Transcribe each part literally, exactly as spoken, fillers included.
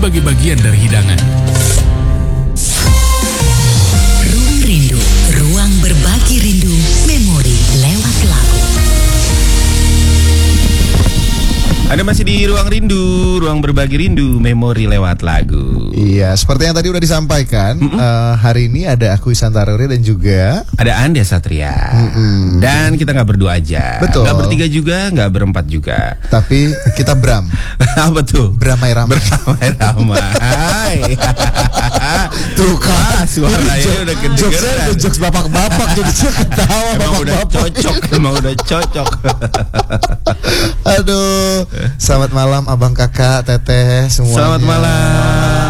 sebagai bagian dari hidangan. Ruang Rindu, ruang berbagi rindu, memori lewat lagu. Anda masih di Ruang Rindu, ruang berbagi rindu, memori lewat lagu. Iya, seperti yang tadi udah disampaikan, mm-hmm. uh, hari ini ada aku Ihsan Taruri dan juga ada Anda Satria. Mm-hmm. Dan kita nggak berdua aja. Betul. Nggak bertiga juga, nggak berempat juga. Tapi kita Bram. Apa tuh? Beramai-ramai. Beramai-ramai. Tuh kan, suaranya udah kedengeran. Jokesnya udah jokes bapak-bapak jadi ketawa emang bapak-bapak. udah cocok, emang udah cocok. Aduh, selamat malam abang kakak teteh semuanya. Selamat malam.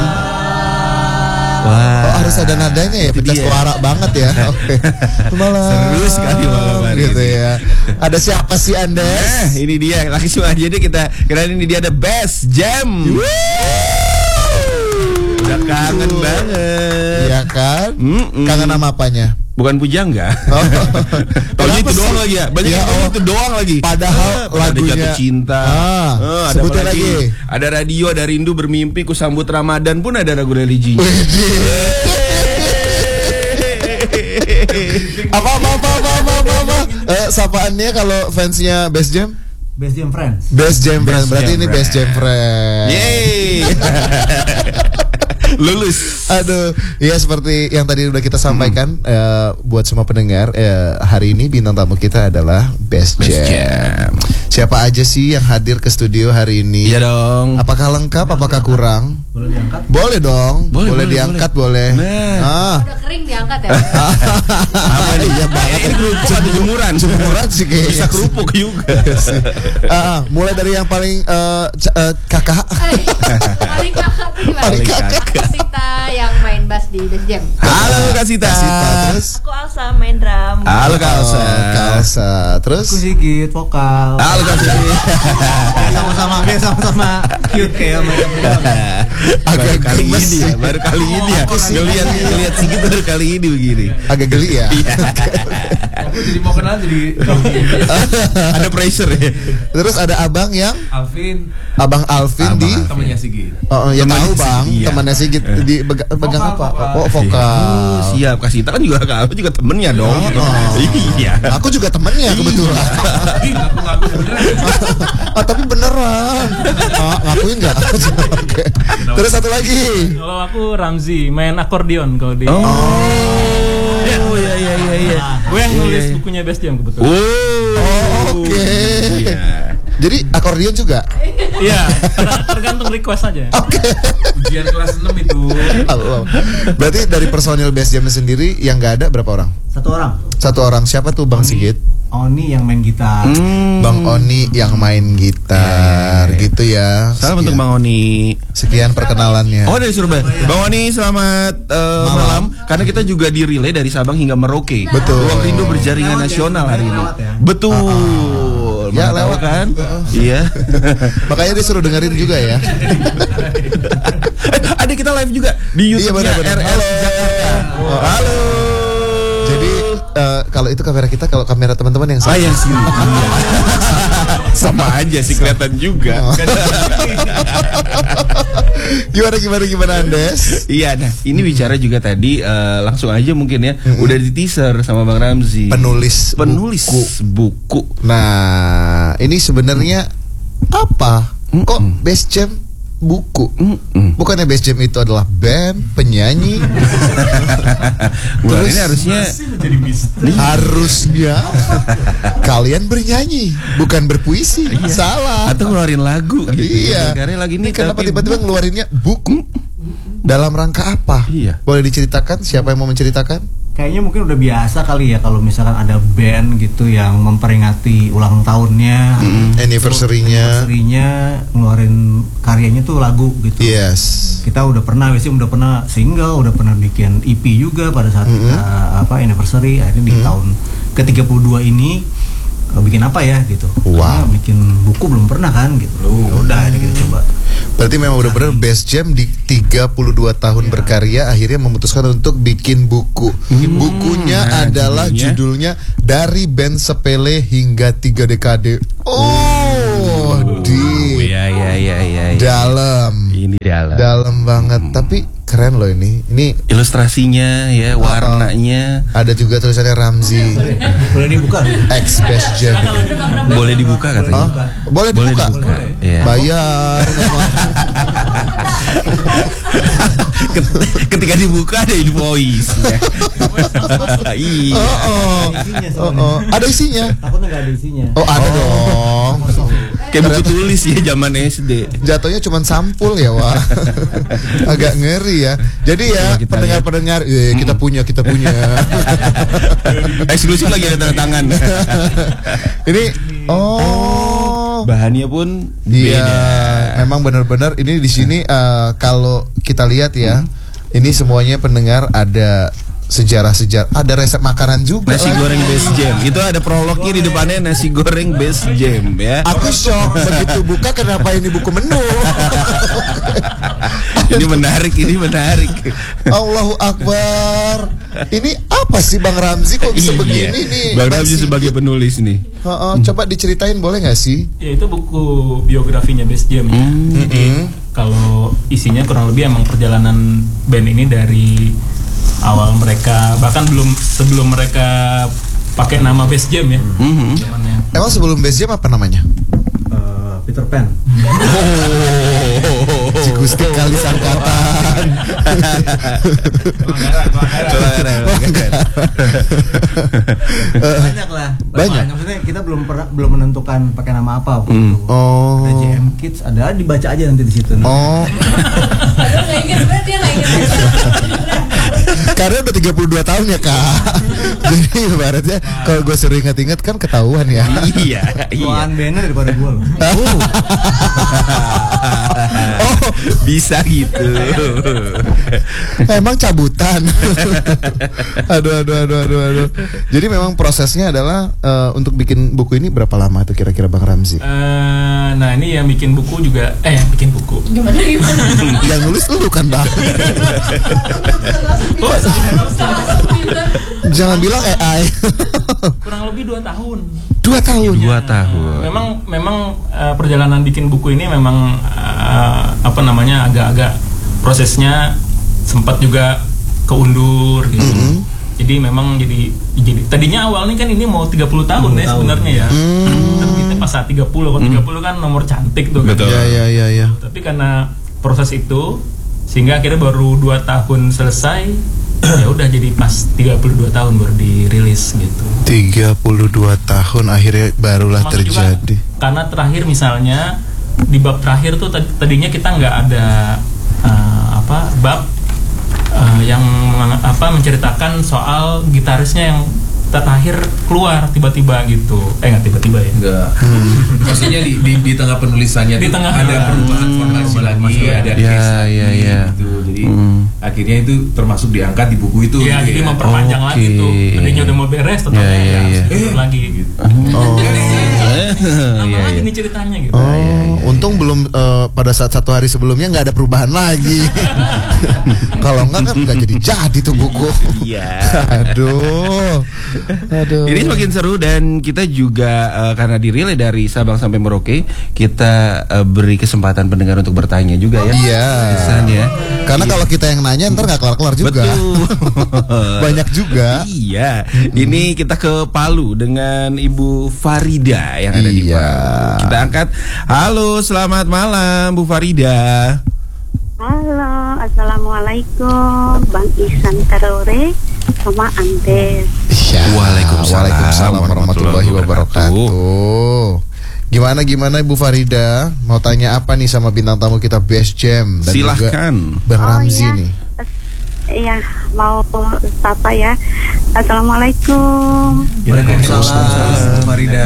Wah, oh, harus ada nadanya ya, pecah suara banget ya. Oke. Malam. Seru sekali malam hari gitu ini. ya. Ada siapa sih Anda? Nah, ini dia langsung aja deh kita. Karena ini dia ada Best Jam. Udah kangen banget. Iya kan? Mm-mm. Kangen nama apanya? Bukan Pujangga. Oh. Taunya itu doang lagi ya. Banyak ya, yang oh. itu doang lagi. Padahal ah, lagunya ada Jatuh Cinta. Ah, oh, ada sebutin lagi. lagi. Ada Radio, ada Rindu Bermimpi, Ku Sambut Ramadan pun ada lagu religinya. apa apa apa apa apa apa, apa. Eh, sapaannya kalau fansnya Best Jam? Best Jam Friends. Best Jam Friends. Berarti Jam ini Friends. Best Jam Friends. Yeay. Lulus. Aduh, ya seperti yang tadi udah kita sampaikan hmm. uh, buat semua pendengar, uh, hari ini bintang tamu kita adalah Best, Best Jam. Jam. Siapa aja sih yang hadir ke studio hari ini? Iya dong. Apakah lengkap? Apakah kurang? Boleh diangkat? Boleh dong. Boleh, boleh, boleh diangkat boleh. boleh. Nah. Ah. Udah kering diangkat ya. Apa nih? Ya banget. Ini kerupuk atau jemuran? Jemuran sih kayaknya. Bisa kerupuk juga. ah, mulai dari yang paling uh, c- uh, kakak. Paling kakak tuh gimana? Paling kakak. Kasita yang main bass di Best Jam. Halo Kasita. Kasita. Terus Aku Alsa main drum. Halo Kalsa. Oh, Kalsa. Terus Aku Sigit vokal. Halo Kalsa. Sama-sama, kayak sama-sama cute kayak mereka berdua. Baru agak kali gemes ini ya, baru kali ini ya. Ngelihat ngelihat Sigit baru kali ini begini. agak geli ya. Aku jadi mau kenal jadi Ada pressure ya. Terus ada abang yang Alvin, Abang Alvin Abang di temannya Sigit. Oh, ya Temannya tahu bang, Sigit, iya. temannya Sigit di bega- pegang Vokal, apa? vokal. Oh vokal. Oh, siap. Kasita kan juga aku juga temennya dong. Oh. Iya. Aku juga temennya kebetulan. Ngaku-ngaku beneran. Ah tapi beneran. Ah, ngakuin nggak? Oke. Terus satu lagi. Kalau aku Ramzi, main akordeon kalau di. Oh. Oh iya iya iya iya. Gue yang nulis Iya, iya. bukunya Best Jam kebetulan. Oh, oke. Iya. Jadi akordeon juga. Iya, ter- tergantung request aja. Ujian kelas enam itu. Allah. Berarti dari personil Best Jam sendiri yang nggak ada berapa orang? Satu orang. Satu orang. Siapa tuh Bang Sigit? Oni yang main gitar. Hmm. Bang Oni yang main gitar, Iya. gitu ya. Salam Sekian. untuk Bang Oni. Sekian perkenalannya. Oh dari Surabaya. Bang Oni selamat uh, malam. malam. Karena kita juga di relay dari Sabang hingga Merauke. Betul. Ruang Rindu berjaringan Lewat ya, nasional hari ini. lewat ya. Betul. Ya, Mana tahu lewat. kan? Iya. Makanya disuruh dengerin juga ya. Eh, ada kita live juga di Iya, YouTube-nya benar-benar. R S Halo. Jakarta. Oh. Halo. Jadi eh, kalau itu kamera kita, kalau kamera teman-teman yang Ah sama. yang sini. Sama aja sih kelihatan juga. Oh. Gimana gimana gimana Andes? Iya, nah ini bicara juga tadi eh, langsung aja mungkin ya. Udah di teaser sama Bang Ramzi. Penulis Penulis buku. buku. Nah, ini sebenarnya apa? Kok Best Jam buku? Mm-mm. Bukannya Best Jam itu adalah band, penyanyi? Wah, Terus- ini harusnya Harusnya kalian bernyanyi, bukan berpuisi. Salah. atau ngeluarin lagu gitu. Iya. Karena lagi Ini ini kenapa tapi- tiba-tiba ngeluarinnya buku? Dalam rangka apa? Iya. Boleh diceritakan? Siapa yang mau menceritakan? Kayaknya mungkin udah biasa kali ya kalau misalkan ada band gitu yang memperingati ulang tahunnya, Anniversary-nya. anniversary-nya ngeluarin karyanya tuh lagu gitu. Yes. Kita udah pernah, biasanya udah pernah single, udah pernah bikin E P juga pada saat kita apa anniversary. Akhirnya di tahun ke tiga puluh dua ini eh, bikin apa ya gitu. Wow. Karena bikin buku belum pernah kan gitu. Ya udah akhirnya kita coba. Berarti memang benar-benar Best Jam di tiga puluh dua tahun berkarya akhirnya memutuskan untuk bikin buku. Bukunya Nah, adalah judulnya? judulnya Dari Band Sepele Hingga Tiga Dekade. Oh, di Iya iya iya iya. dalam. ini dalam. Dalam banget, tapi keren loh ini. Ini Ilustrasinya ya, warnanya. ada juga tulisannya Ramzi Boleh dibuka? X Best Jam. Boleh dibuka katanya. Oh, boleh Boleh dibuka. dibuka. Iya. Bayar. Ketika dibuka ada invoice. Iya. Oh, oh. Isinya Oh, soalnya. oh. Ada isinya. Takutnya nggak ada isinya. Oh, ada dong. Kayak buku tulis ya zaman S D. Jatuhnya cuma sampul ya, Wak. Agak ngeri ya. Jadi ya, Coba kita pendengar-pendengar, eh, kita punya, kita punya. Eksklusif lagi ada tanda tangan. Ini oh. Bahannya pun Iya, beda. memang benar-benar ini di sini eh, kalau kita lihat ya, ini semuanya pendengar ada sejarah-sejarah, ada resep makanan juga. Nasi lagi. goreng best jam. Itu ada prolognya di depannya, nasi goreng best jam ya. Aku shock begitu buka, kenapa ini buku menu? Ini menarik, ini menarik. Allahu Akbar. Ini apa sih Bang Ramzi kok bisa begini nih? Bang Ramzi Basi. sebagai penulis nih. Heeh, coba diceritain boleh nggak sih? Ya itu buku biografinya Best Jam ya. Jadi kalau isinya kurang lebih emang perjalanan band ini dari awal mereka, bahkan belum sebelum mereka pakai nama Best Jam ya. Mhm. Zamannya. Emang sebelum Best Jam apa namanya? Eh, Peter Pan. Cikustik kali sangkatan. Banyak lah. Banyak. Maksudnya kita belum pernah belum menentukan pakai nama apa. waktu itu. Oh. Ada J M Kids, ada dibaca aja nanti di situ. Oh, Aduh, nggak inget, berarti dia nggak inget. karena udah tiga puluh dua tahun ya kak. Jadi ibaratnya kalau gue sering ingat-ingat kan ketahuan ya. Iya, iya. Tuan bandnya daripada gue loh. Oh, bisa gitu. Emang cabutan. aduh, aduh, aduh, aduh, aduh. Jadi memang prosesnya adalah eh, untuk bikin buku ini berapa lama tuh kira-kira Bang Ramzi? Eh, nah ini yang bikin buku juga, eh yang bikin buku. Gimana gimana? Yang nulis lu kan Bang. Jangan bilang A I. Kurang lebih dua tahun. Dua tahun. Dua tahun. Memang memang eh, perjalanan bikin buku ini memang eh, apa namanya agak-agak prosesnya sempat juga keundur gitu. Jadi memang jadi jadi tadinya awalnya kan ini mau tiga puluh tahun ya sebenarnya ya. Terbitnya pas saat tiga puluh, kalau tiga puluh kan nomor cantik tuh kan. Betul. Ya, ya, ya, ya. Tapi karena proses itu sehingga akhirnya baru dua tahun selesai. Ya udah jadi pas tiga puluh dua tahun baru dirilis gitu. tiga puluh dua tahun akhirnya barulah Termasuk juga terjadi. karena terakhir misalnya di bab terakhir tuh tad- tadinya kita nggak ada uh, apa bab uh, yang meng- apa menceritakan soal gitarisnya yang terakhir keluar tiba-tiba gitu. Eh nggak tiba-tiba ya. Enggak. Maksudnya di, di di tengah penulisannya Di tuh tengah. ada perubahan formasi lagi, ada Ya, case ya, lagi ya. gitu. Jadi Hmm. akhirnya itu termasuk diangkat di buku itu. Iya, gitu jadi ya. memperpanjang Oke. lagi tuh. Tadinya udah mau beres, tetap Ya, ya, ya. eh, lagi gitu. Oh. Nama Iya, lagi iya. nih ceritanya gitu. Oh, untung belum eh, pada saat satu hari sebelumnya nggak ada perubahan lagi. Kalau nggak kan nggak jadi jadi tuh buku. Iya. Aduh, aduh. Ini semakin seru dan kita juga eh, karena dirilai dari Sabang sampai Merauke, kita eh, beri kesempatan pendengar untuk bertanya juga ya. Iya. Misalnya. Karena kalau kita yang nanya ntar nggak kelar-kelar juga. Betul. Banyak juga. Iya. Ini kita ke Palu dengan Ibu Farida yang ada di Iya. Palu. Kita angkat. Halo, selamat malam Bu Farida. Halo, assalamualaikum, Bang Ihsan Tarore sama Andes. Iya. Waalaikumsalam Waalaikumsalam warahmatullahi warahmatullahi wabarakatuh. Gimana gimana Ibu Farida? Mau tanya apa nih sama bintang tamu kita Best Jam dan Silahkan. juga Bang Ramzi iya. nih. Iya, mau sapa ya. Assalamualaikum. Waalaikumsalam, Farida.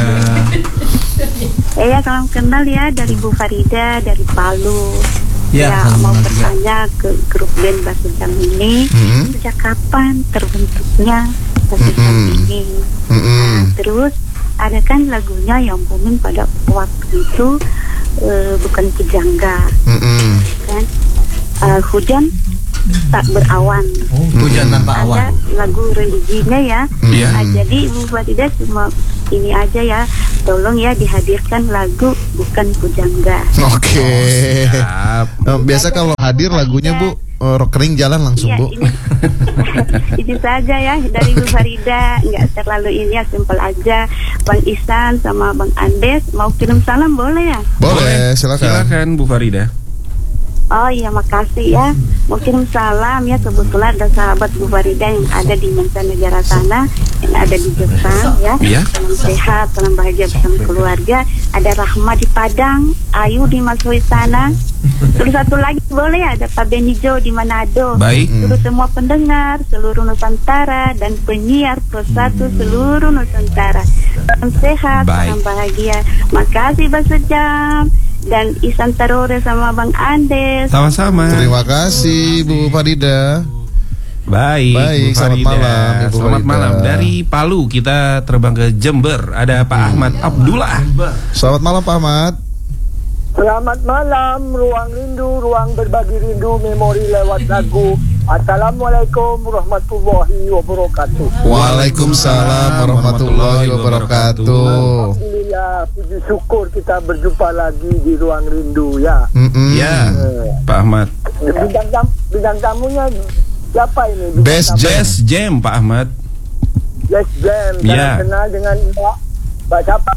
Iya, salam kenal ya dari Bu Farida dari Palu. Ya, Ya, salam mau kenal juga. bertanya ke grup band Batu Jam ini Mhm. sejak kapan terbentuknya Batu Jam Mhm. ini? Mm-mm. Nah, terus ada kan lagunya yang booming pada waktu itu eh, bukan Pujangga Mm-mm. kan, Eh, hujan tak berawan. Hujan tanpa Ada awan. lagu religinya ya. Iya. Nah, jadi Ibu Farida cuma ini aja ya, tolong ya dihadirkan lagu Bukan Pujangga. Oke. Siap. Eh, Biasa kalau hadir lagunya Bu eh, Rockering jalan langsung Iya, Bu. ini, itu saja ya dari Bu Farida, nggak terlalu ini ya, simpel aja. Bang Ihsan sama Bang Andes mau kirim salam boleh ya? Boleh, silakan. Silakan Bu Farida. Oh iya, makasih ya. Mau kirim salam ya, kebetulan ada sahabat Bu Farida yang ada di mancanegara sana, yang ada di Jepang ya. Iya. Salam sehat, salam bahagia bersama keluarga. Ada Rahma di Padang, Ayu di Masui sana. Terus satu lagi boleh ya, ada Pak Benijo di Manado. Baik. Terus semua pendengar seluruh Nusantara dan penyiar Pro satu seluruh Nusantara. Salam sehat, Baik. salam bahagia. Makasih Bang Sejam dan Ihsan Tarore sama Bang Andes. Sama-sama. Terima kasih Bu Farida. Baik, Baik, Bu selamat Farida. malam, Ibu Selamat Farida. malam. Dari Palu kita terbang ke Jember. Ada Pak Ahmad Abdullah. Selamat malam Pak Ahmad. Selamat malam, ruang rindu, ruang berbagi rindu, memori lewat lagu. Assalamualaikum warahmatullahi wabarakatuh. Waalaikumsalam warahmatullahi wabarakatuh. Alhamdulillah, puji syukur kita berjumpa lagi di ruang rindu ya. Mm-mm. Ya, Pak Ahmad. Bintang, tam, bintang tamunya siapa ini? Bintang Best tamu- Jam. Best Jam Pak Ahmad. Best Jam. Ya. Saya kenal dengan Mbak, Mbak siapa?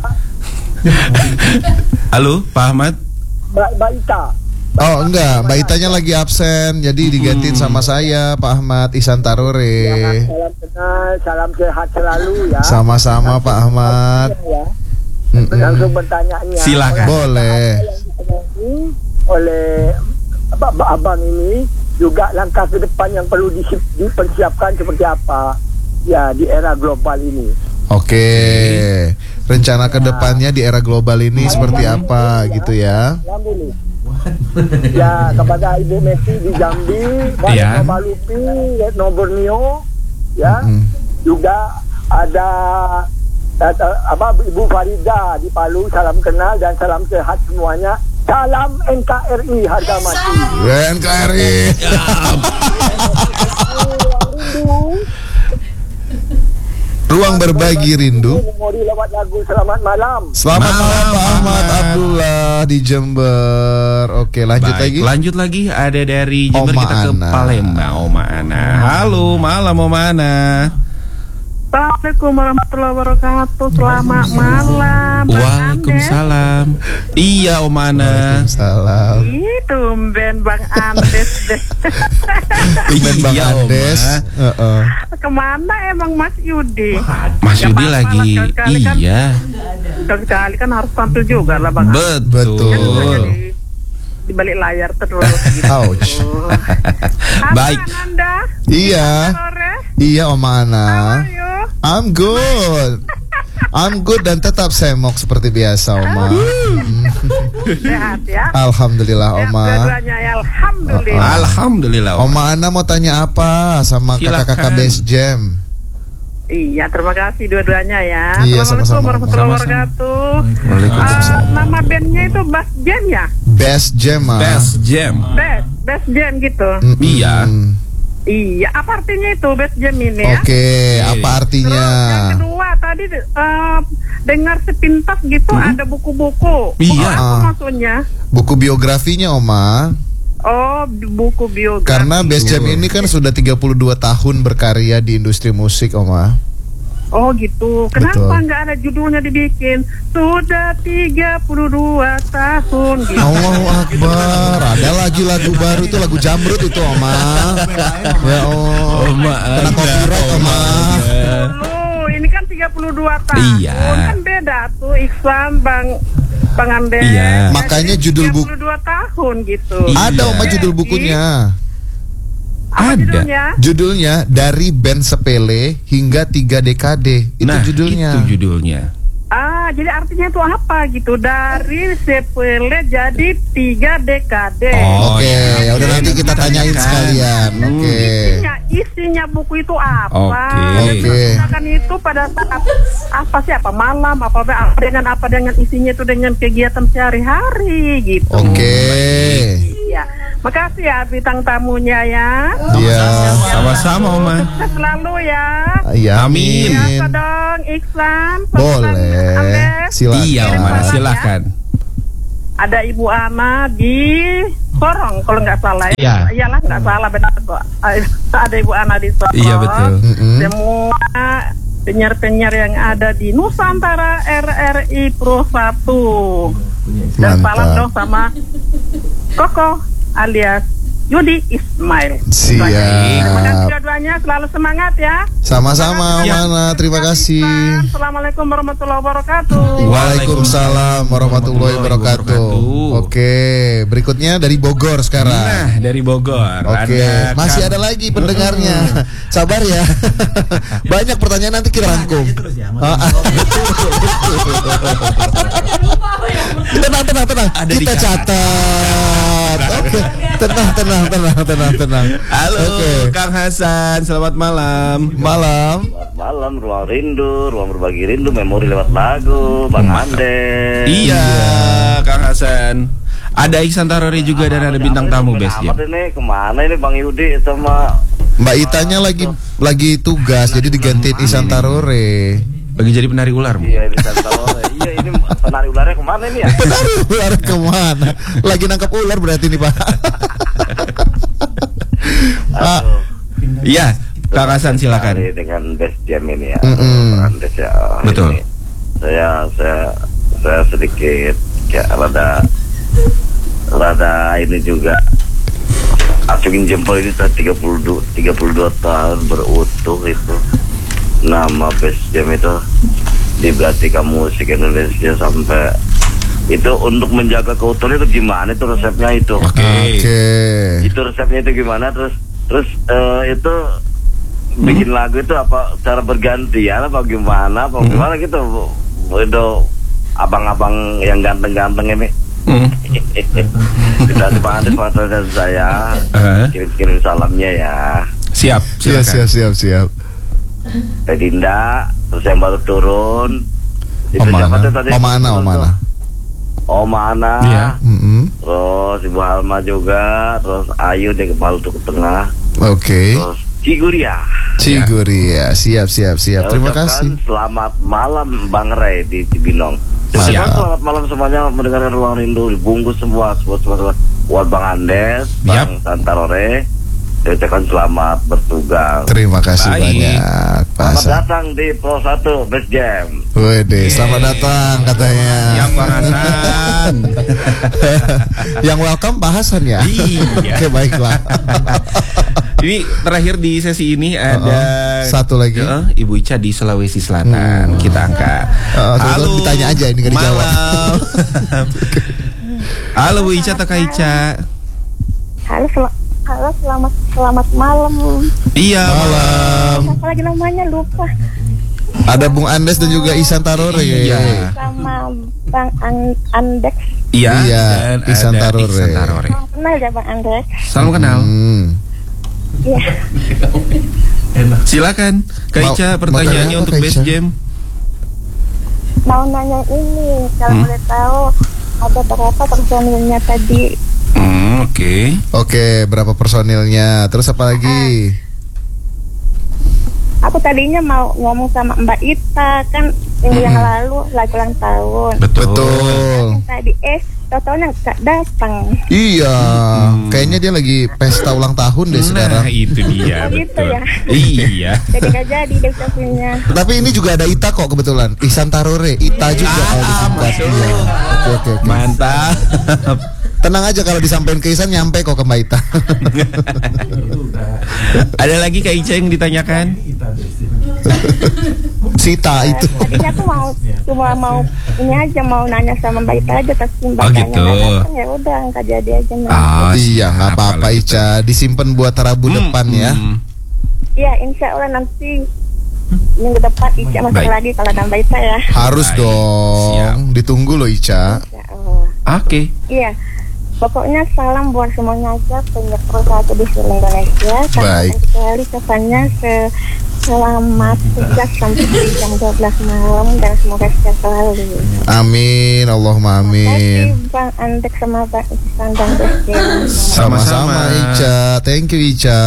Halo Pak Ahmad. Mbak, Mbak Ita. Oh enggak, Mbak Itanya lagi absen, jadi digantiin sama saya Pak Ahmad Ihsan Ya, Tarore. salam kenal, salam sehat selalu ya. Sama-sama Pak Ahmad. Ya. Mm-mm. Langsung bertanya-nya. Silakan. Boleh. Yang ditemui oleh Abang, abang ini juga langkah ke depan yang perlu disip- dipersiapkan seperti apa ya di era global ini. Oke. Rencana kedepannya di era global ini seperti apa gitu ya? Alhamdulillah. Ya, kepada Ibu Messi di Jambi, Pak Ya. Retno Balupi, Retno Borneo, ya, Mm. juga ada uh, apa Ibu Farida di Palu, salam kenal dan salam sehat semuanya. Salam N K R I harga mati. N K R I. Ruang berbagi rindu. Memori lewat lagu selamat malam. Selamat malam Pak Ahmad Abdullah di Jember. Oke, lanjut Baik, lagi. lanjut lagi ada dari Jember Oma kita ke Ana. Palembang. Oma Ana. Halo, malam Oma Ana. Assalamualaikum warahmatullahi wabarakatuh. Selamat malam. Bang Waalaikumsalam. Iya Oma Ana. Salam. Andes. Ih, tumben Bang Andes deh. Tumben Bang Iya, Oma. Andes. Heeh. Kemana emang Mas Yudi? Mas Ya, Yudi apa-apa lagi. lah, sekali-kali kan- Iya. Sekali kan harus tampil juga lah Bang. Betul. Di, di balik layar terus gitu. Ouch. Baik. Aman Anda? Iya. Sore? Iya Oma Ana. Ayo. I'm good. I'm good dan tetap semok seperti biasa Oma. Sehat ya. Alhamdulillah Sehat Oma. dua-duanya ya. Alhamdulillah. Alhamdulillah. Oma. Oma Ana mau tanya apa sama Silakan. kakak-kakak Best Jam? Iya, terima kasih dua-duanya ya. Iya, Assalamualaikum sama-sama. warahmatullahi Sama-sama. wabarakatuh. Waalaikumsalam. Ah, nama bandnya itu Bass Jam ya? Best Jam ah. Best Jam. Best, Best Jam gitu. Mm-mm. Iya. Iya, apa artinya itu Best Jam ini ya? Oke, apa Terus artinya? yang kedua tadi eh, dengar sepintas gitu ada buku-buku. Buku Iya. apa Ah. maksudnya? Buku biografinya Oma. Oh, buku biografi. Karena Best Jam ini kan sudah tiga puluh dua tahun berkarya di industri musik Oma. Oh gitu. Kenapa Betul. nggak ada judulnya dibikin? Sudah tiga puluh dua tahun gitu. Allahu Akbar. Ada lagi lagu baru itu lagu Jamrut itu Oma. Ya Allah. Oma Kena Ana, copyright Oma. Oh, ini kan tiga puluh dua tahun. Iya. Kan beda tuh Iksan Bang Bang Andes. Iya. Makanya judul buku- tiga puluh dua tahun gitu. Iya. Ada Oma judul bukunya. Apa Ada. judulnya? Judulnya Dari Band Sepele Hingga Tiga Dekade. Itu Nah, judulnya. itu judulnya. Ah, jadi artinya itu apa gitu? Dari sepele jadi tiga dekade. Oh, Oke, ya. ya udah nanti kita tanyain sekalian. Oke. Isinya, isinya buku itu apa? Oke. Dan Oke. digunakan itu pada saat apa sih? Apa malam? Apa, apa dengan apa dengan isinya itu dengan kegiatan sehari-hari gitu. Oke. Iya. Makasih ya bintang tamunya ya. Iya. Sama-sama Oma. Sukses selalu ya. Iya. Amin. Biasa dong Iksan. Boleh. Andes. Silakan. Iya Oma, silakan. Ada Ibu Ana di Sorong kalau nggak salah ya. Iya. Iyalah nggak salah benar kok. Ada Ibu Ana di Sorong. Iya, betul. Mm-mm. Semua penyiar-penyiar yang ada di Nusantara R R I Pro satu. Dan Mantap. salam dong sama Koko alias Yudi Ismail. Siap. Terima kasih dua-duanya, selalu semangat ya. Sama-sama Mana, terima kasih. Assalamualaikum warahmatullahi wabarakatuh. Waalaikumsalam warahmatullahi wabarakatuh. Oke, berikutnya dari Bogor sekarang. Nah, dari Bogor. Oke, Ada masih Kang- ada lagi pendengarnya. Sabar ya. Banyak pertanyaan nanti kita rangkum. Ah, ah. Tenang, tenang, tenang. Ada di Kita catat. catat. Oke, tenang, tenang, tenang, tenang, tenang. Halo Oke. Kang Hasan, selamat malam. Malam. Selamat malam, ruang rindu, ruang berbagi rindu, memori lewat lagu, Bang Andes. Iya, Kang Hasan. Ada Iksan Tarore juga dan ada bintang tamu Best Jam. Amat ini kemana ini Bang Yudi sama Mbak Itanya lagi lagi tugas, jadi digantiin Isan Tarore. Lagi jadi penari ular, Bu. Iya, ini Santalore. Iya, ini penari ularnya kemana ini ya? Penari ular kemana? Lagi nangkap ular berarti nih Pak. Ah, Iya, Kang Hasan silakan. Sekali dengan Best Jam ini ya. Mm-mm. Bang Andes ya. Betul. Ini Saya saya saya sedikit kayak rada rada ini juga acungin jempol ini tiga puluh dua, tiga puluh dua tahun berutuh itu. Nama Best Jam itu di Belastika Musik Indonesia sampai itu untuk menjaga keutuhan itu gimana itu resepnya itu? Oke. Oke. Itu resepnya itu gimana terus terus eh, itu bikin lagu itu apa cara bergantian apa gimana apa gimana gitu itu abang-abang yang ganteng-ganteng ini Hmm. kita di Pak Andes dan saya Eh. kirim-kirim salamnya ya Siap, Siap, silakan. siap, siap, siap. Teh Dinda terus yang baru turun itu Om siapa Ana. tuh tadi Om Ana, Om Ana. Om Ana Iya. Mm-mm. terus Ibu Halma juga terus Ayu di kepala tuh ke tengah Oke. terus Ciguria. Ciguria, siap, siap, siap. Saya Terima ucapkan kasih. Selamat malam Bang Ray di Cibinong. Siap. Siap. Selamat malam semuanya mendengarkan Ruang Rindu dibungkus semua semua semua, semua. Buat Bang Andes, Bang Santarore. Saya ucapkan selamat bertugas. Terima kasih Baik. banyak, Pak Selamat Hasan. datang di Pro satu Best Jam. Wede, selamat datang katanya. Siap, Kang Hasan. Yang welcome Pak Hasan ya. Iya. Oke, baiklah. Ini terakhir di sesi ini ada Uh-uh. Satu lagi. Uh, Ibu Ica di Sulawesi Selatan. Kita angkat. Uh, kebetulan ditanya aja, ini nggak dijawab. Malam. Halo Bu Ica, Taka Ica. Halo, sel- halo selamat selamat malam. Iya, Malam. Apa lagi namanya lupa. Ada Bung Andes dan juga Isan Tarore. Iya. Sama Bang An- Andes. Iya, Iya, dan Iksan ada Tarore. Iksan Tarore. Salam kenal ya Bang Andes. Salam kenal. Hmm. Iya. Silakan, Kak Mau- Ica, mau pertanyaannya tanya apa, untuk Kak Best Ica? Jam. Mau nanya ini, kalau Hmm? boleh tahu ada berapa personilnya tadi? Hmm, oke. Oke, berapa personilnya? Terus apa lagi? Aku tadinya mau ngomong sama Mbak Ita kan minggu yang lalu lagi ulang tahun. Betul. Betul. Tadi eh totalnya nggak datang. Iya, kayaknya dia lagi pesta ulang tahun deh sekarang. Nah, itu dia, Oh, gitu betul. ya. Iya. Jadi nggak jadi deh ucapinnya. Tapi ini juga ada Ita kok kebetulan. Ihsan Tarore, Ita juga kalau disingkat. Iya. Oke, oke, oke. Mantap. Tenang aja kalau disampaikan ke Ihsan nyampe kok ke Mbak Ita. Ada lagi Kak Ica yang ditanyakan? Sita itu. Tadinya aku mau cuma mau ini aja mau nanya sama Mbak Ita aja tapi Mbak Oh, Itanya gitu. nggak datang, ya udah nggak jadi aja Mbak. Oh, Iya, siap, nggak apa-apa kalau gitu. Ica. Disimpan buat Rabu Hmm, depan ya. hmm. Iya insya Allah nanti minggu depan Ica masuk Baik. lagi kalau ada Mbak Ita ya. Harus Baik, dong. siap. Ditunggu loh Ica. Insya Allah. Oke. Iya. Pokoknya salam buat semuanya aja penyiar Pro satu di seluruh Indonesia. Baik. Sekali kesannya se selamat sejak sampai jam dua belas malam dan semoga sehat selalu. Amin, Allahumma amin. Terima kasih Bang Antek sama Bang Iksan dan Besjen. Sama-sama Ica, thank you Ica.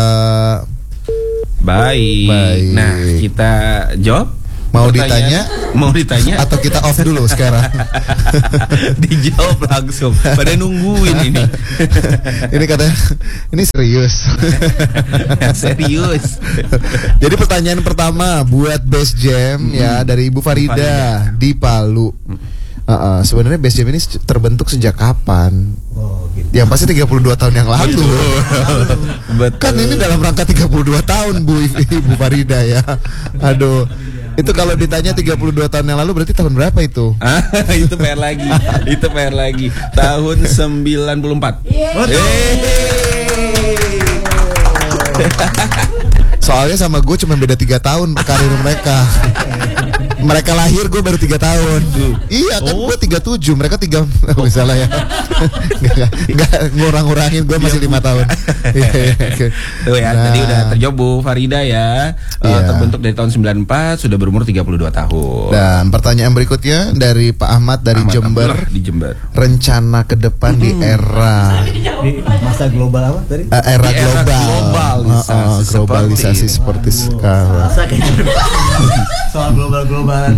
Baik. Baik. Nah, kita jawab. Mau Pertanyaan- ditanya? Mau ditanya? Atau kita off dulu sekarang? Dijawab langsung. Pada nungguin ini. Ini katanya, ini serius. Serius. Jadi pertanyaan pertama buat Best Jam ya dari Ibu Farida, Farida. di Palu. Uh, uh, sebenarnya Best Jam ini se- terbentuk sejak kapan? Oh, gitu. Yang pasti tiga puluh dua tahun yang lalu. Betul. Kan ini dalam rangka tiga puluh dua tahun Bu Ibu Farida ya. Aduh. Itu kalau ditanya tiga puluh dua tahun yang lalu berarti tahun berapa itu? Ah, itu P R lagi. Itu P R lagi. Tahun sembilan puluh empat. Soalnya sama gue cuma beda tiga tahun karir mereka. Mereka lahir gue baru tiga tahun. Iya kan gue tiga tujuh, mereka tiga. Oh, salah ya. Enggak enggak ngurang-ngurangin, gue masih lima tahun. Iya, iya, oke. Tuh ya, Nah. tadi udah terjawab Bu Farida ya. Eh, Iya. terbentuk dari tahun sembilan puluh empat, sudah berumur tiga puluh dua tahun. Dan pertanyaan berikutnya dari Pak Ahmad dari Ahmad Jember. Abdullah di Jember. Rencana ke depan di era Di masa global apa tadi? eh, era Di era global, globalisasi Oh, oh, globalisasi seperti seperti sekarang. Masa kayaknya soal global-globalan.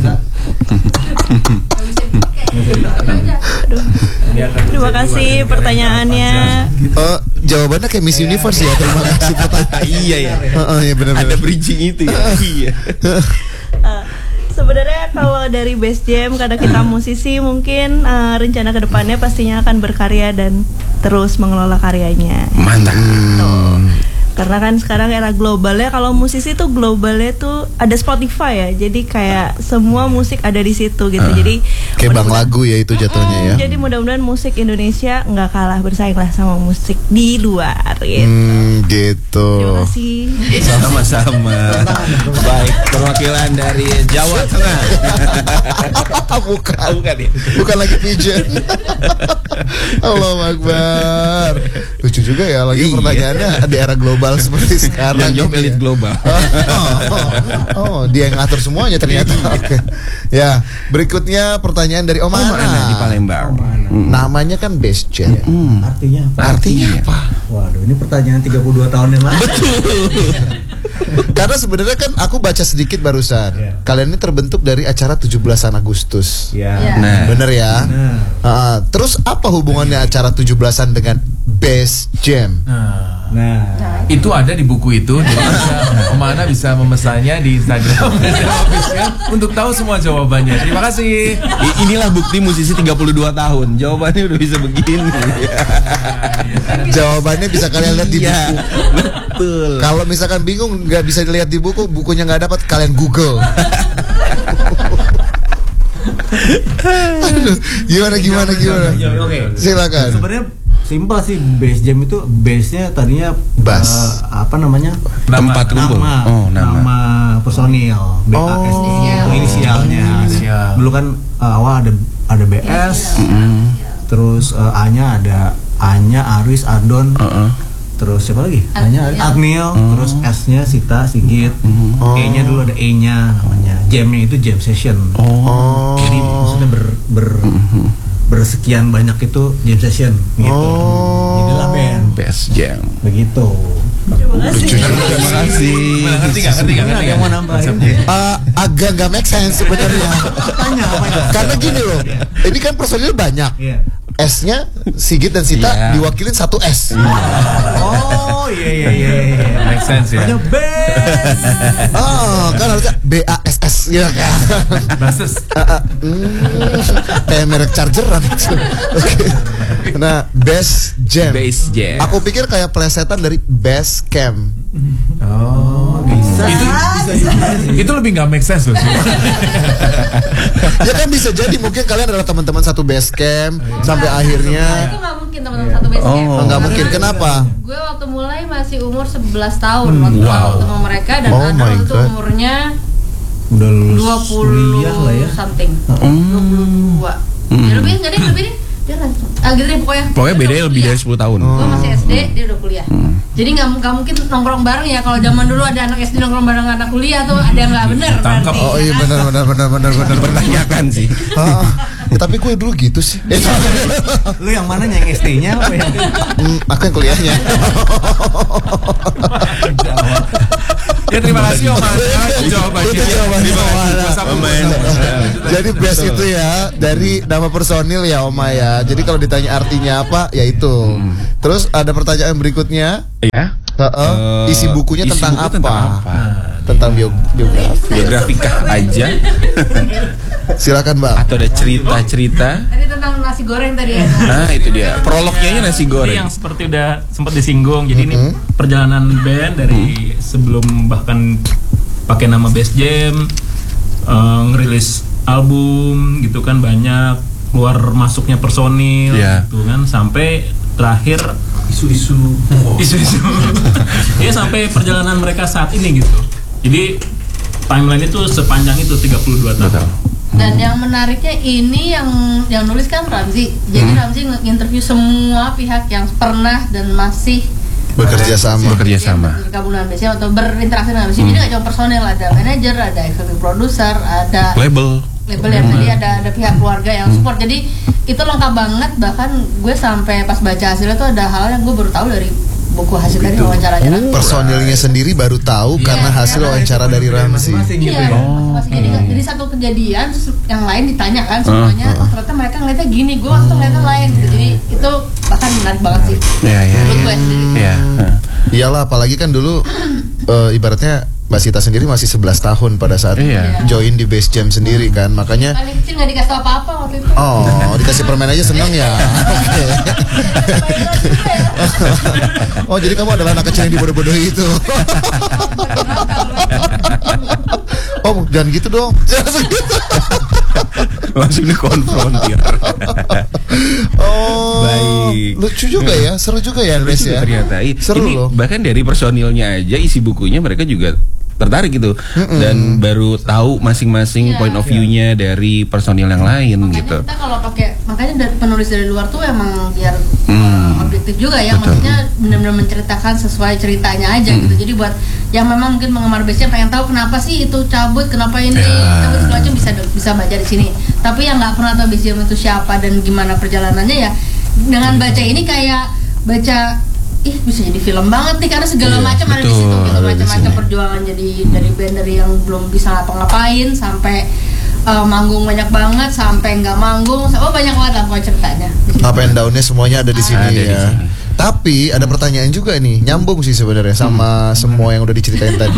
Terima kasih pertanyaannya. Oh, jawabannya kayak Miss Universe ya. Terima kasih pertanyaan. Iya ya. Heeh, ya benar-benar. Ada bridging itu ya. Iya. Uh, Sebenarnya kalau dari Best Jam, karena kita musisi, mungkin uh, rencana kedepannya pastinya akan berkarya dan terus mengelola karyanya. Mantap. Tuh. Karena kan sekarang era globalnya, kalau musisi tuh globalnya tuh ada Spotify ya, jadi kayak semua musik ada di situ gitu. Uh, jadi kayak bang lagu ya itu jatuhnya ya. jadi mudah-mudahan musik Indonesia nggak kalah bersaing lah sama musik di luar gitu. Hmm, gitu. Terima kasih. Sama-sama. Baik, perwakilan dari Jawa Tengah. Bukan. Bukan ya? Bukan lagi pigeon. Allahu Akbar. Lucu juga ya lagi Iya. pertanyaannya di era global seperti sekarang. Yang jawab ini elit ya. global. Oh, oh, oh, dia yang ngatur semuanya ternyata. Oke. Ya, berikutnya pertanyaan dari Om Om Ana Ana di Palembang. Namanya kan Best Jam. Artinya apa? Artinya apa? Waduh, ini pertanyaan tiga puluh dua tahun yang lalu. Karena sebenarnya kan aku baca sedikit barusan. Yeah. Kalian ini terbentuk dari acara tujuh belasan Agustus. Ya. Iya. Nah, Bener ya? Nah. Ah, terus apa hubungannya acara tujuh belasan dengan Best Jam? Nah, Nah, itu ada di buku itu. Jadi bisa, Om Ana bisa memesannya di Instagram official untuk tahu semua jawabannya. Terima kasih. I- inilah bukti musisi tiga puluh dua tahun. Jawabannya udah bisa begini. Jawabannya bisa kalian lihat di Iya, buku. betul. Kalau misalkan bingung nggak bisa dilihat di buku, bukunya nggak dapat, kalian Google. Aduh, gimana gimana gimana? Oke. Silakan. Sebenarnya simpel sih, Bass Jam itu base-nya tadinya Bass. eh, apa namanya? Tempat kumpul. Nama, Oh, nama. nama personil, B A S, Oh. itu inisialnya. Inisial. Dulu kan eh, awal ada ada B S, terus eh, A-nya ada A-nya Aris, Ardon, Heeh. terus siapa lagi? A-nya Agniel, terus S-nya Sita, Sigit, E-nya dulu ada E-nya namanya. Jam-nya itu jam session. Oh. Jadi maksudnya ber, ber bersekian banyak itu jam session gitu. Oh. Jadilah band. Best Jam. Begitu. Terima kasih. Terima kasih. Gimana, ngerti nggak? Ngerti nggak? Ngerti Yang mau nggak? nambahin? Konsepnya. Uh, agak nggak make sense sebenarnya. Tanya apa itu? Karena gini loh, ini kan personil banyak. Iya. S-nya Sigit dan Sita Iya. diwakilin satu S. Oh iya iya iya. iya. Make sense ya. Hanya band. Oh, kan harusnya B A S S ya kan. Basis. Ah, ah, hmm, kayak merek chargeran itu. Oke. Nah, Best Jam. Best Jam. Aku pikir kayak plesetan dari Best Camp. Oh, bisa. Itu itu lebih nggak make sense loh. Ya kan bisa jadi mungkin kalian adalah teman-teman satu Best Camp sampai akhirnya. Itu nggak mungkin teman-teman satu base camp. Oh, nggak mungkin. Kenapa? Gue waktu mulai masih umur sebelas tahun waktu Wow. ketemu mereka dan Oh Ana my waktu itu God. umurnya Udah lulus dua puluh kuliah lah ya. something. dua puluh dua. Ya lebih enggak deh, lebih deh. dia langsung ah gitu deh pokoknya. Pokoknya bedanya lebih dari sepuluh tahun. Gue masih S D, dia udah kuliah. Hmm. Jadi nggak nggak mungkin nongkrong bareng ya. Kalau zaman dulu ada anak S D nongkrong bareng anak kuliah tuh ada yang nggak benar. Tangkap. Oh iya benar benar benar benar benar bertanyakan sih. Ah, ya, tapi gue dulu gitu sih. Lu yang mana yang S D-nya apa yang? Hmm, aku yang kuliahnya. Ya terima kasih Om Ana jawabannya. Jadi best itu ya dari nama personil ya Oma ya. Jadi kalau ditanya artinya apa ya itu. Terus ada pertanyaan berikutnya. Ya. Uh, uh, isi bukunya isi tentang, buku apa? tentang apa? Tentang bio, biografi. Biografikah aja? Silakan Bang. Atau ada cerita-cerita? Tadi tentang nasi goreng tadi ya. Nah itu dia. Prolognya nasi goreng. Ini yang seperti udah sempat disinggung. Jadi mm-hmm. ini perjalanan band dari mm. sebelum bahkan pakai nama Bass Jam, uh, ngerilis album gitu kan, banyak keluar masuknya personil yeah. gitu kan, sampai terakhir isu-isu oh. isu-isu ya sampai perjalanan mereka saat ini gitu. Jadi timeline itu sepanjang itu tiga puluh dua tahun. Dan yang menariknya ini yang yang nulis kan Ramzi. Jadi hmm. Ramzi nge-interview semua pihak yang pernah dan masih bekerja sama bekerja sama bergabung dengan B C M atau berinteraksi dengan B C M. Hmm. Jadi nggak cuma personel, ada manajer, ada executive producer, ada label label yang tadi ada ada pihak keluarga yang support. Jadi itu lengkap banget. Bahkan gue sampai pas baca hasilnya tuh ada hal yang gue baru tahu dari buku hasil dari wawancaranya. Oh, personilnya sendiri baru tahu yeah, karena hasil yeah, wawancara dari Ramzi. Iya. Oh. Jadi, jadi satu kejadian yang lain ditanya kan semuanya. Oh, ternyata mereka ngeliatnya gini, gue waktu ngeliatnya lain. Jadi itu bahkan menarik banget sih. Iya iya. Iya. Iyalah, apalagi kan dulu uh, ibaratnya Mbak Sita sendiri masih sebelas tahun pada saat iya. join di Bass Jam sendiri kan, makanya paling kecil nggak dikasih apa-apa waktu itu. Oh, dikasih permen aja seneng ya. Oke. Oh, jadi kamu adalah anak kecil yang dibodoh-bodohi itu. Oh, jangan gitu dong. Jangan segitu. Langsung dikonfrontir. Oh, baik. Lucu juga ya, seru juga ya, Nes ya. Ternyata seru ini loh. Bahkan dari personilnya aja isi bukunya mereka juga tertarik gitu. Mm-mm. Dan baru tahu masing-masing yeah. point of view-nya dari personil yang lain makanya gitu. Kita kalau pakai makanya dari penulis dari luar tuh emang biar mm. uh, objektif juga ya. Betul. Maksudnya benar-benar menceritakan sesuai ceritanya aja mm. gitu. Jadi buat yang memang mungkin penggemar Bass Jam pengen tahu kenapa sih itu cabut, kenapa ini yeah. cabut segala macam bisa bisa baca di sini. Tapi yang nggak pernah tahu Bass Jam itu siapa dan gimana perjalanannya ya dengan baca ini kayak baca ih bisa jadi film banget nih karena segala iya, macam ada di situ gitu, macam-macam perjuangan jadi dari band dari yang belum bisa ngapa-ngapain sampai uh, manggung banyak banget sampai nggak manggung, oh banyak banget lah pokoknya ceritanya. Up and down-nya semuanya ada di sini ada ya. Di sini. Tapi ada pertanyaan juga nih, nyambung sih sebenarnya sama hmm. semua yang udah diceritain tadi.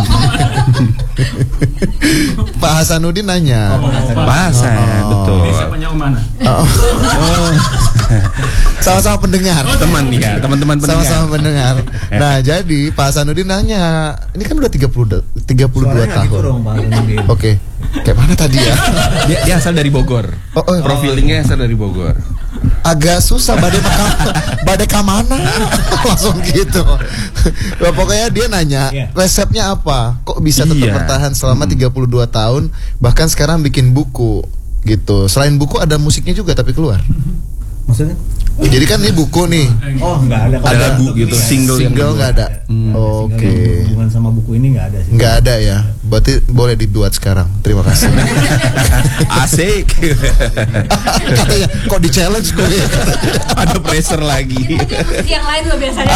Pak Hasanuddin nanya. Oh, Pak Hasan, oh, betul. Ini siapanya Umana? Oh. Oh. Sama-sama pendengar. Oh, teman ya, teman-teman pendengar. Sama-sama pendengar. Nah, jadi Pak Hasanuddin nanya, ini kan udah tiga puluh, tiga puluh dua tahun. Gitu Oke. Okay. Kayak mana tadi ya? Dia, dia asal dari Bogor. Oh, oh. Profilingnya asal dari Bogor. Agak susah badai badai kamana langsung gitu. Nah, pokoknya dia nanya yeah. resepnya apa? Kok bisa tetap yeah. bertahan selama tiga puluh dua tahun bahkan sekarang bikin buku gitu. Selain buku ada musiknya juga tapi keluar. Maksudnya? Jadi kan ini buku nih. Oh, nggak ada. Ada buku gitu, single single nggak ada. Hmm. Oke. Okay. Hubungan sama buku ini nggak ada sih. Nggak ada ya. Berarti boleh dibuat sekarang. Terima kasih. Asik. Katanya kok di challenge gue. Ada pressure lagi. Yang lain juga biasanya.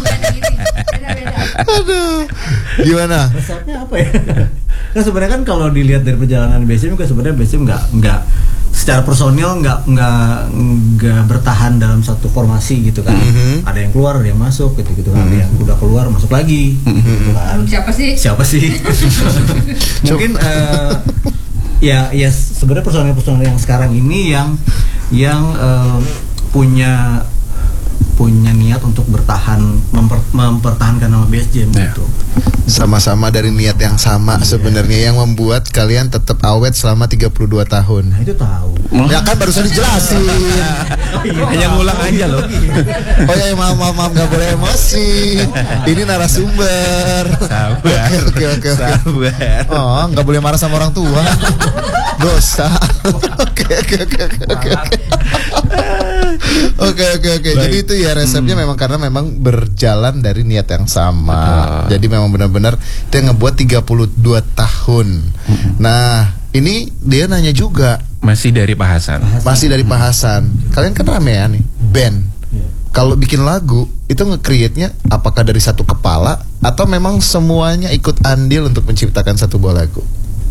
Aduh. Gimana? Resepnya apa ya? Nah sebenarnya kan kalau dilihat dari perjalanan Bass Jam kan sebenarnya Bass Jam nggak nggak secara personil nggak nggak nggak bertahan dalam satu formasi gitu kan. Mm-hmm. Ada yang keluar, ada yang masuk gitu gitu kan. Mm-hmm. Ada yang udah keluar masuk lagi. Mm-hmm. Gitu kan. Siapa sih? Siapa sih? Mungkin uh, ya ya sebenarnya personil personil yang sekarang ini yang yang uh, punya punya niat untuk bertahan memper, mempertahankan nama B S J M gitu. Sama-sama dari niat yang sama sebenarnya yang membuat kalian tetap awet selama tiga puluh dua tahun. Nah, itu tahu. Ya kan barusan dijelasin. Hanya ngulang aja loh. Oh ya maaf maaf maaf nggak boleh emosi. Ini narasumber. Sabar. Oke oke oke. Sabar. Oh nggak boleh marah sama orang tua. Dosa. Oke oke oke oke oke. Oke oke oke. Jadi itu ya resepnya Hmm. memang karena memang berjalan dari niat yang sama. Jadi memang benar-benar dia ngebuat tiga puluh dua tahun. Nah, ini dia nanya juga. Masih dari Pak Hasan. Masih dari Pak Hasan. Kalian kan ramean nih, band. Kalau bikin lagu itu nge-create-nya apakah dari satu kepala atau memang semuanya ikut andil untuk menciptakan satu buah lagu?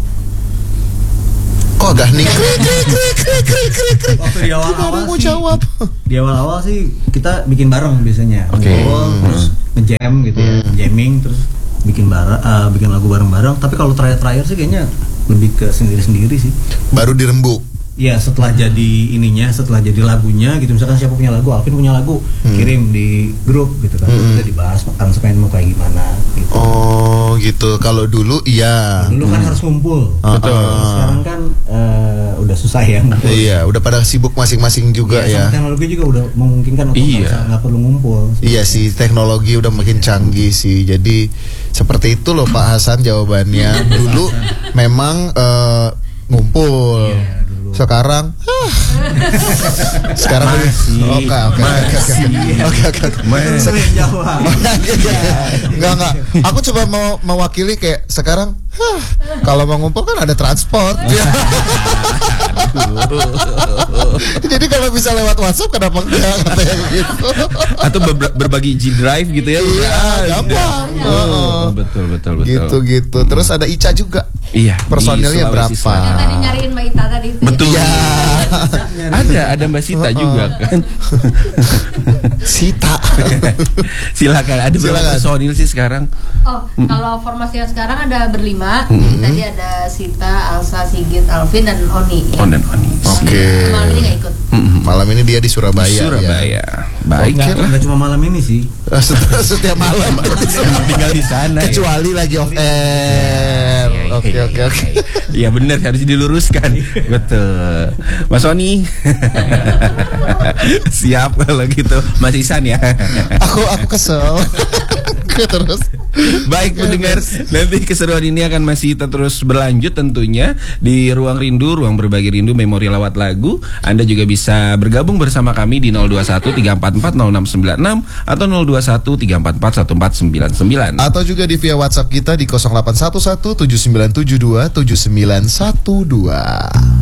Kok agak nih? Waktu di awal-awal mau sih, jawab. Di awal-awal sih kita bikin bareng biasanya. Oke. Ngumpul, terus nge-jam gitu ya, jamming terus bikin bareng, uh, bikin lagu bareng-bareng. Tapi kalau terakhir-terakhir sih kayaknya lebih ke sendiri-sendiri sih. Baru dirembuk. Ya setelah jadi ininya, setelah jadi lagunya gitu, misalkan siapa punya lagu, Alvin punya lagu, Hmm. kirim di grup gitu kan, Hmm. kita dibahas aransemen mau kayak gimana gitu. Oh gitu. Kalau dulu iya. Dulu kan harus ngumpul, Ah, betul. ah. Sekarang kan eh, udah susah ya ngumpul. Iya, udah pada sibuk masing-masing juga Iya, sama ya. teknologi juga udah memungkinkan untuk Iya. nggak usah- nggak perlu ngumpul. Iya sih, teknologi udah makin canggih sih. Jadi seperti itu loh Pak Hasan jawabannya. Dulu memang eh, ngumpul. Sekarang ah. Sekarang Masih. Oke oke oke oke. Oke oke oke. Masih. Sering jawab. Enggak enggak. Aku coba mau mewakili kayak sekarang hah, kalau mau ngumpul kan ada transport. Jadi kalau bisa lewat WhatsApp kenapa enggak katanya gitu. Atau ber- berbagi G Drive gitu ya. Iya, gampang. Oh, betul betul betul. Gitu gitu. Terus ada Ica juga. Iya. Personilnya di Sulawesi berapa? Yang tadi nyariin Mbak Ita tadi itu. Betul. Iya. Ada ada Mbak Sita juga kan. Sita. Silakan. Ada berapa Silakan. personil sih sekarang? Oh, kalau formasi yang sekarang ada berlima. Tadi ada Sita, Alsa, Sigit, Alvin dan Oni. Ya. On dan Oni. Oke. Malam ini nggak ikut. Malam ini dia di Surabaya. Surabaya. Ya. Baik. Nggak, nggak cuma malam ini sih. Setiap, setiap malam. Tinggal di sana. ya. Kecuali lagi off air. Oke oke oke. Iya benar harus diluruskan. Betul. Mas Oni. Siap kalau gitu. Mas Isan ya. Aku aku kesel. Oke terus. Baik pendengar, nanti keseruan ini akan masih terus berlanjut tentunya di Ruang Rindu, Ruang Berbagi Rindu Memori Lewat Lagu. Anda juga bisa bergabung bersama kami di nol dua satu tiga empat empat nol enam sembilan enam atau nol dua satu tiga empat empat satu empat sembilan sembilan. Atau juga di via WhatsApp kita di nol delapan satu satu tujuh sembilan tujuh dua tujuh sembilan satu dua.